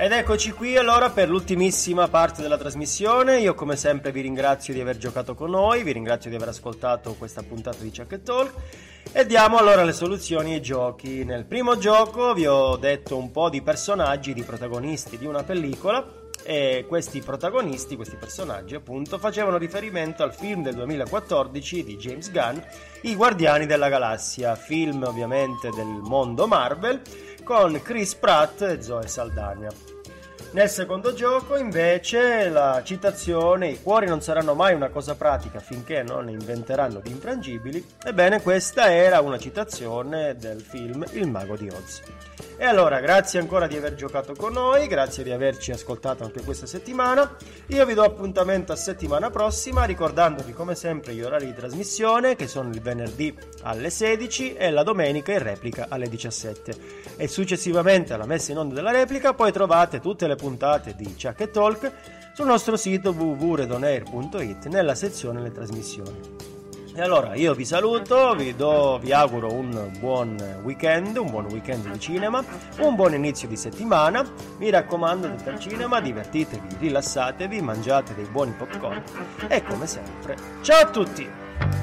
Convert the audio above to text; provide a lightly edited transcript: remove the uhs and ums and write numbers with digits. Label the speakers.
Speaker 1: Ed eccoci qui allora per l'ultimissima parte della trasmissione. Io come sempre vi ringrazio di aver giocato con noi, vi ringrazio di aver ascoltato questa puntata di Chuck e Talk e diamo allora le soluzioni ai giochi. Nel primo gioco vi ho detto un po' di personaggi, di protagonisti di una pellicola e questi protagonisti, questi personaggi appunto, facevano riferimento al film del 2014 di James Gunn, I Guardiani della Galassia, film ovviamente del mondo Marvel con Chris Pratt e Zoe Saldana. Nel secondo gioco invece la citazione "i cuori non saranno mai una cosa pratica finché non ne inventeranno di infrangibili", ebbene questa era una citazione del film Il Mago di Oz. E allora grazie ancora di aver giocato con noi, grazie di averci ascoltato anche questa settimana. Io vi do appuntamento a settimana prossima, ricordandovi come sempre gli orari di trasmissione, che sono il venerdì alle 16 e la domenica in replica alle 17. E successivamente alla messa in onda della replica poi trovate tutte le puntate di Chuck e Talk sul nostro sito www.redonair.it nella sezione Le trasmissioni. E allora io vi saluto, vi auguro un buon weekend di cinema, un buon inizio di settimana. Mi raccomando, andate al cinema, divertitevi, rilassatevi, mangiate dei buoni popcorn e come sempre, ciao a tutti!